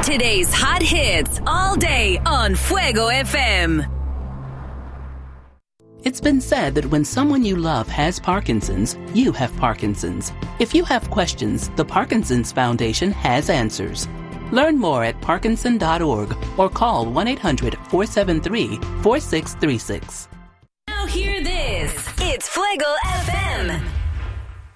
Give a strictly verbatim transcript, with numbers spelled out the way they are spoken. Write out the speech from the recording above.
Today's hot hits all day on Fuego F M. It's been said that when someone you love has Parkinson's, you have Parkinson's. If you have questions, the Parkinson's Foundation has answers. Learn more at parkinson dot org or call one eight hundred four seven three four six three six. Now hear this. It's Fuego F M.